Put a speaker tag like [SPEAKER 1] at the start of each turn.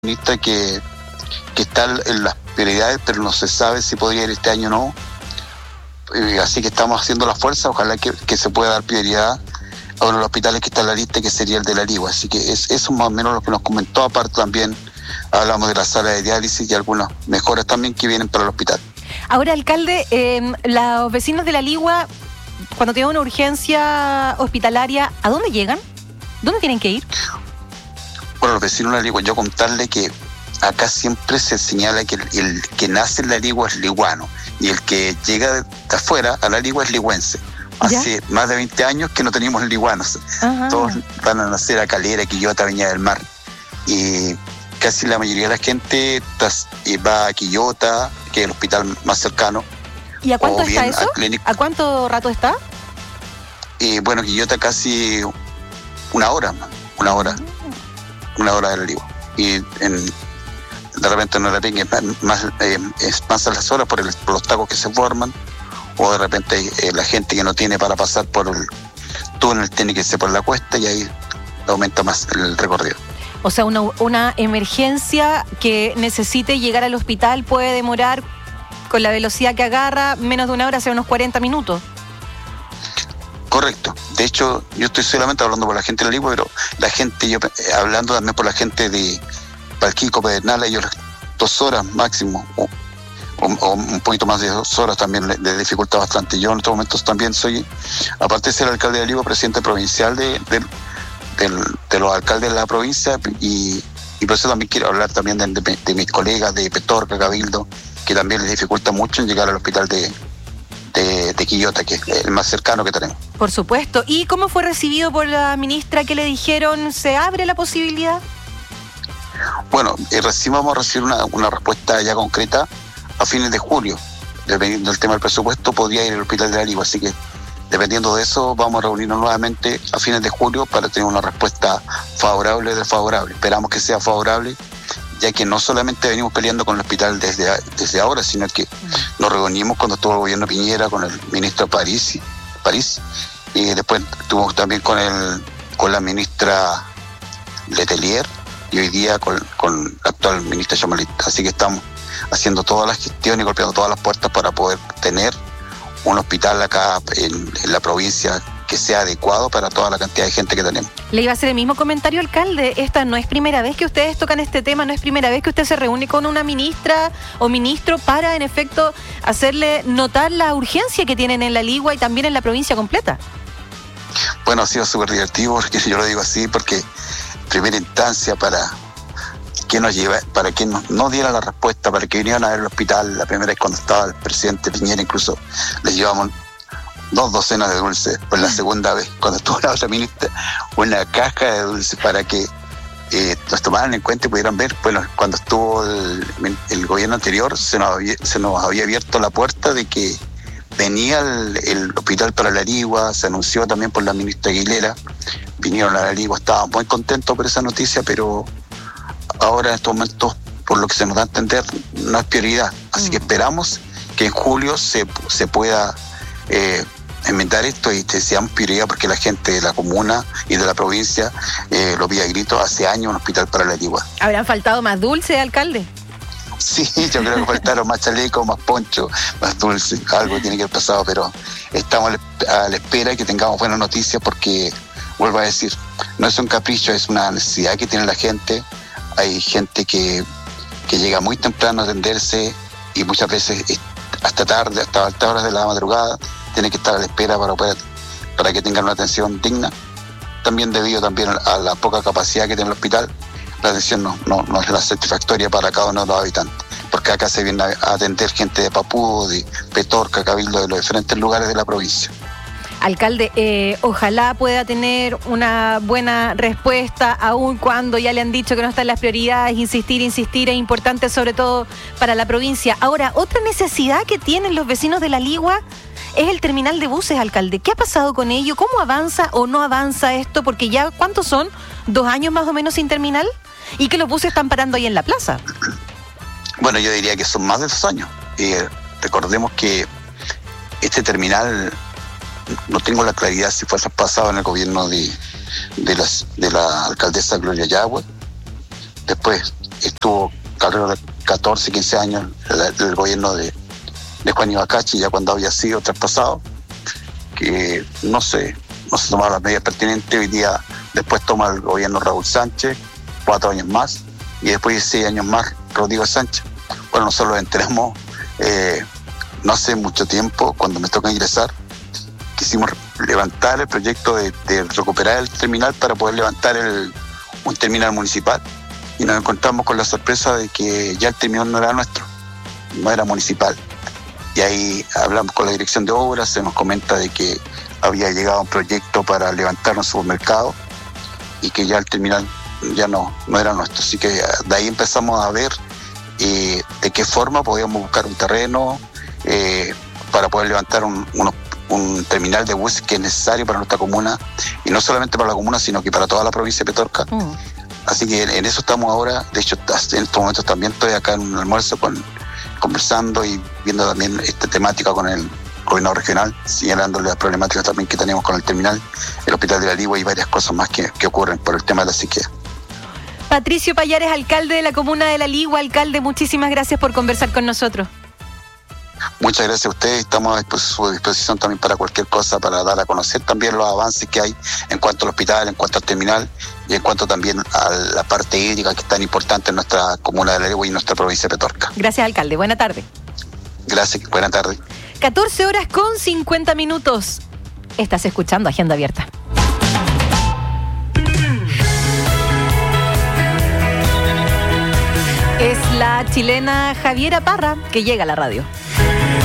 [SPEAKER 1] ministra que está en las prioridades, pero no se sabe si podría ir este año o no. Así que estamos haciendo la fuerza, ojalá que se pueda dar prioridad a uno de los hospitales que está en la lista, que sería el de La Ligua. Así que eso es más o menos lo que nos comentó. Aparte también hablamos de la sala de diálisis y algunas mejoras también que vienen para el hospital.
[SPEAKER 2] Ahora, alcalde, los vecinos de La Ligua, cuando tienen una urgencia hospitalaria, ¿a dónde llegan? ¿Dónde tienen que ir?
[SPEAKER 1] Bueno, los vecinos de La Ligua, yo contarle que acá siempre se señala que el que nace en La Ligua es liguano y el que llega de afuera a La Ligua es ligüense. Hace más de 20 años que no teníamos liguanos. Ajá. Todos van a nacer a Calera, Quillota, Viña del Mar. Y casi la mayoría de la gente va a Quillota, que es el hospital más cercano.
[SPEAKER 2] ¿Y a cuánto está eso? ¿A cuánto rato está?
[SPEAKER 1] Bueno, Quillota casi una hora de La Ligua. Y de repente no la tenga, es más a las horas por los tacos que se forman, o de repente la gente que no tiene para pasar por el túnel tiene que irse por la cuesta y ahí aumenta más el recorrido.
[SPEAKER 2] O sea, una emergencia que necesite llegar al hospital puede demorar, con la velocidad que agarra, menos de una hora, sea unos 40 minutos.
[SPEAKER 1] Correcto. De hecho, yo estoy solamente hablando por la gente de La Ligua, pero la gente, yo hablando también por la gente de Palquico, Pedernales, ellos 2 horas máximo, o un poquito más de 2 horas también les dificulta bastante. Yo en estos momentos también soy, aparte de ser alcalde de La Ligua, presidente provincial de los alcaldes de la provincia, y por eso también quiero hablar también de mis colegas de Petorca, Cabildo, que también les dificulta mucho en llegar al hospital de Quillota, que es el más cercano que tenemos.
[SPEAKER 2] Por supuesto. ¿Y cómo fue recibido por la ministra? ¿Qué le dijeron? ¿Se abre la posibilidad?
[SPEAKER 1] Bueno, vamos a recibir una respuesta ya concreta a fines de julio. Dependiendo del tema del presupuesto, podría ir al hospital de La Ligua, así que dependiendo de eso vamos a reunirnos nuevamente a fines de julio para tener una respuesta favorable o desfavorable. Esperamos que sea favorable, ya que no solamente venimos peleando con el hospital desde ahora, sino que nos reunimos cuando estuvo el gobierno Piñera con el ministro París, y después estuvimos también con la ministra Letelier, y hoy día con la actual ministra Chamalit. Así que estamos haciendo todas las gestiones y golpeando todas las puertas para poder tener un hospital acá en la provincia que sea adecuado para toda la cantidad de gente que tenemos.
[SPEAKER 2] Le iba a hacer el mismo comentario, alcalde. Esta no es primera vez que ustedes tocan este tema, no es primera vez que usted se reúne con una ministra o ministro para, en efecto, hacerle notar la urgencia que tienen en La Ligua y también en la provincia completa.
[SPEAKER 1] Bueno, ha sido súper divertido, porque yo lo digo así, porque en primera instancia para que no diera la respuesta, para que vinieran a ver el hospital, la primera vez cuando estaba el presidente Piñera, incluso les llevamos 2 docenas de dulces. Pues la segunda vez, cuando estuvo la otra ministra, una caja de dulces para que los tomaran en cuenta y pudieran ver. Bueno, cuando estuvo el gobierno anterior, se nos había abierto la puerta de que venía el hospital para La Ligua, se anunció también por la ministra Aguilera, vinieron a La Ligua, estábamos muy contentos por esa noticia, pero ahora en estos momentos, por lo que se nos da a entender, no es prioridad. Así que esperamos que en julio se pueda enmendar esto y seamos prioridad, porque la gente de la comuna y de la provincia lo pide a gritos hace años un hospital para La Ligua.
[SPEAKER 2] ¿Habrán faltado más dulces, alcalde?
[SPEAKER 1] Sí, yo creo que faltaron más chalecos, más ponchos, más dulces, algo tiene que haber pasado, pero estamos a la espera de que tengamos buenas noticias, porque, vuelvo a decir, no es un capricho, es una necesidad que tiene la gente. Hay gente que llega muy temprano a atenderse y muchas veces hasta tarde, hasta altas horas de la madrugada, tiene que estar a la espera para que tengan una atención digna. También debido a la poca capacidad que tiene el hospital, la atención no es la satisfactoria para cada uno de los habitantes, porque acá se viene a atender gente de Papudo, de Petorca, Cabildo, de los diferentes lugares de la provincia.
[SPEAKER 2] Alcalde, ojalá pueda tener una buena respuesta, aun cuando ya le han dicho que no están las prioridades. Insistir, es importante sobre todo para la provincia. Ahora, otra necesidad que tienen los vecinos de La Ligua es el terminal de buses, alcalde. ¿Qué ha pasado con ello? ¿Cómo avanza o no avanza esto? Porque ya, ¿cuántos son? 2 años más o menos sin terminal, y que los buses están parando ahí en la plaza.
[SPEAKER 1] Bueno, yo diría que son más de 2 años. Recordemos que este terminal, no tengo la claridad si fue traspasado en el gobierno de la alcaldesa Gloria Yagüe. Después estuvo alrededor de 14, 15 años el gobierno de Juan Ibacachi, ya cuando había sido traspasado, que no se tomaron las medidas pertinentes. Hoy día después toma el gobierno Raúl Sánchez, 4 años más, y después de 6 años más Rodrigo Sánchez. Bueno, nosotros lo enteramos no hace mucho tiempo, cuando me toca ingresar, quisimos levantar el proyecto de recuperar el terminal para poder levantar un terminal municipal, y nos encontramos con la sorpresa de que ya el terminal no era nuestro, no era municipal. Y ahí hablamos con la dirección de obras, se nos comenta de que había llegado un proyecto para levantar un supermercado y que ya el terminal ya no era nuestro. Así que de ahí empezamos a ver de qué forma podíamos buscar un terreno para poder levantar un terminal de buses que es necesario para nuestra comuna, y no solamente para la comuna, sino que para toda la provincia de Petorca. Así que en eso estamos ahora. De hecho, en estos momentos también estoy acá en un almuerzo conversando y viendo también esta temática con el gobernador regional, señalándole las problemáticas también que tenemos con el terminal, el hospital de la Ligua y varias cosas más que ocurren por el tema de la sequía.
[SPEAKER 2] Patricio Pallares, alcalde de la comuna de La Ligua. Alcalde, muchísimas gracias por conversar con nosotros.
[SPEAKER 1] Muchas gracias a ustedes. Estamos a su disposición también para cualquier cosa, para dar a conocer también los avances que hay en cuanto al hospital, en cuanto al terminal y en cuanto también a la parte hídrica, que es tan importante en nuestra comuna de La Ligua y en nuestra provincia de Petorca.
[SPEAKER 2] Gracias, alcalde. Buena tarde.
[SPEAKER 1] Gracias, buena tarde.
[SPEAKER 2] 14:50. Estás escuchando Agenda Abierta. Es la chilena Javiera Parra que llega a la radio.